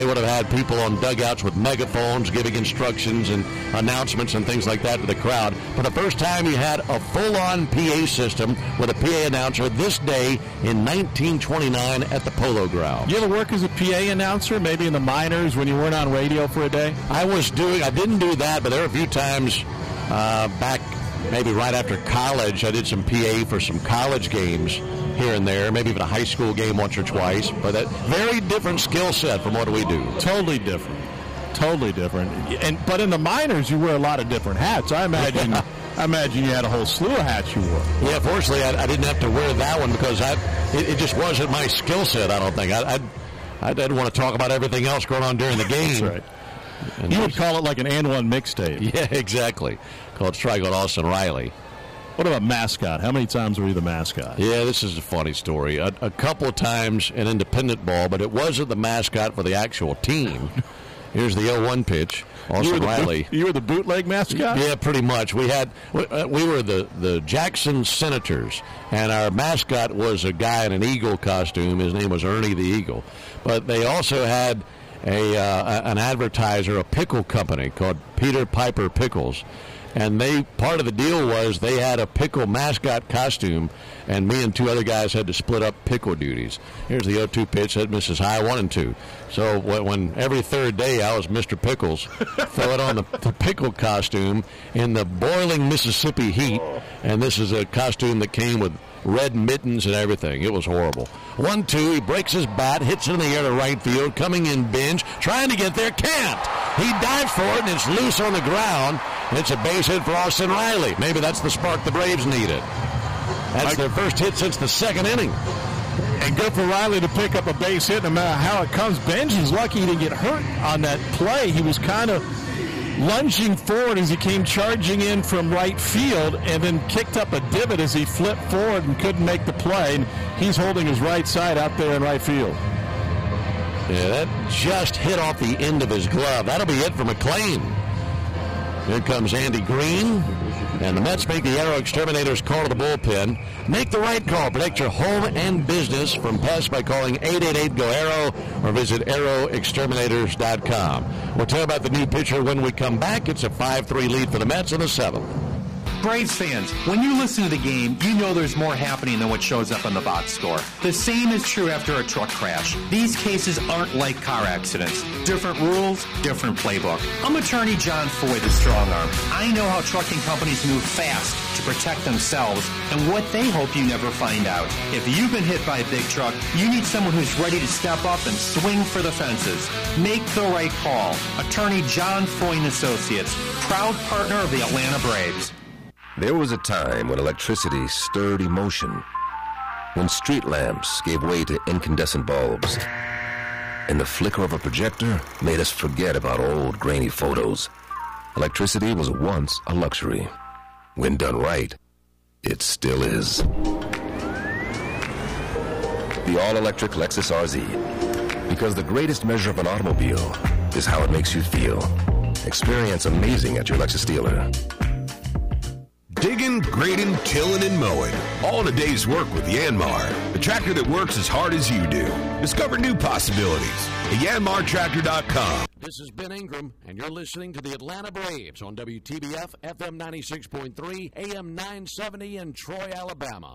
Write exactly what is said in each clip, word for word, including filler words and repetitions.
They would have had people on dugouts with megaphones giving instructions and announcements and things like that to the crowd. For the first time, you had a full-on P A system with a P A announcer this day in nineteen twenty-nine at the Polo Grounds. You ever work as a P A announcer, maybe in the minors when you weren't on radio for a day? I was doing, I didn't do that, but there were a few times uh, back maybe right after college, I did some P A for some college games here and there, maybe even a high school game once or twice, but a very different skill set from what we do. Totally different. Totally different. And But in the minors, you wear a lot of different hats. I imagine I imagine you had a whole slew of hats you wore. Yeah, fortunately, I, I didn't have to wear that one because I it, it just wasn't my skill set, I don't think. I, I'd, I didn't want to talk about everything else going on during the game. That's right. And you would call it like an and one mixtape. Yeah, exactly. Called Strike on Austin Riley. What about mascot? How many times were you the mascot? Yeah, this is a funny story. A, a couple of times in independent ball, but it wasn't the mascot for the actual team. Here's the oh one pitch. Austin Riley. Boot, you were the bootleg mascot? Yeah, pretty much. We had we, uh, we were the, the Jackson Senators, and our mascot was a guy in an eagle costume. His name was Ernie the Eagle. But they also had a uh, an advertiser, a pickle company called Peter Piper Pickles. And they part of the deal was they had a pickle mascot costume, and me and two other guys had to split up pickle duties. Here's the oh two pitch that misses high, one and two. So when, when every third day I was Mister Pickles, throw it on the, the pickle costume in the boiling Mississippi heat, and this is a costume that came with red mittens and everything. It was horrible. One two, he breaks his bat, hits it in the air to right field, coming in binge, trying to get there, can't. He dives for it, and it's loose on the ground. It's a base hit for Austin Riley. Maybe that's the spark the Braves needed. That's their first hit since the second inning. And good for Riley to pick up a base hit no matter how it comes. Benji's lucky he didn't get hurt on that play. He was kind of lunging forward as he came charging in from right field and then kicked up a divot as he flipped forward and couldn't make the play. And he's holding his right side out there in right field. Yeah, that just hit off the end of his glove. That'll be it for McLean. Here comes Andy Green, and the Mets make the Aero Exterminators call to the bullpen. Make the right call. Protect your home and business from pests by calling eight eight eight, G O, AERO or visit aero exterminators dot com. We'll tell you about the new pitcher when we come back. It's a five three lead for the Mets in the seventh. Braves fans, when you listen to the game, you know there's more happening than what shows up on the box score. The same is true after a truck crash. These cases aren't like car accidents. Different rules, different playbook. I'm attorney John Foy, the strong arm. I know how trucking companies move fast to protect themselves and what they hope you never find out. If you've been hit by a big truck, you need someone who's ready to step up and swing for the fences. Make the right call. Attorney John Foy and Associates, proud partner of the Atlanta Braves. There was a time when electricity stirred emotion, when street lamps gave way to incandescent bulbs, and the flicker of a projector made us forget about old grainy photos. Electricity was once a luxury. When done right, it still is. The all-electric Lexus R Z, because the greatest measure of an automobile is how it makes you feel. Experience amazing at your Lexus dealer. Digging, grading, tilling, and mowing. All in a day's work with Yanmar, the tractor that works as hard as you do. Discover new possibilities at yanmar tractor dot com. This is Ben Ingram, and you're listening to the Atlanta Braves on W T B F, F M ninety-six point three, A M nine seventy in Troy, Alabama.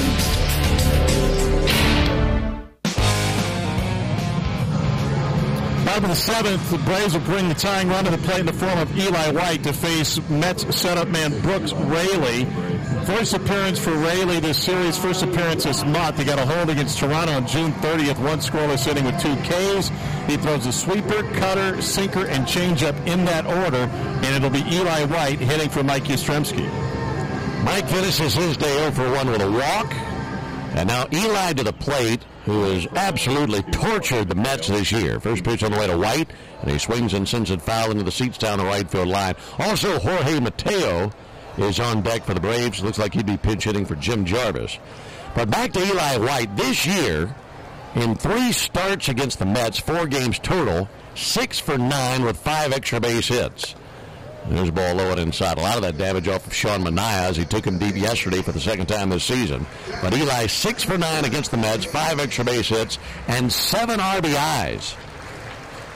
Bottom of the seventh, the Braves will bring the tying run to the plate in the form of Eli White to face Mets setup man Brooks Raley. First appearance for Raley this series, first appearance this month. He got a hold against Toronto on June thirtieth, one scoreless inning with two Ks. He throws a sweeper, cutter, sinker, and changeup in that order, and it'll be Eli White hitting for Mike Yastrzemski. Mike finishes his day oh for one with a walk. And now Eli to the plate, who has absolutely tortured the Mets this year. First pitch on the way to White, and he swings and sends it foul into the seats down the right field line. Also, Jorge Mateo is on deck for the Braves. Looks like he'd be pinch hitting for Jim Jarvis. But back to Eli White. This year, in three starts against the Mets, four games total, six for nine with five extra base hits. There's a ball low and inside. A lot of that damage off of Sean Manaea as he took him deep yesterday for the second time this season. But Eli, six for nine against the Mets, five extra base hits, and seven R B Is.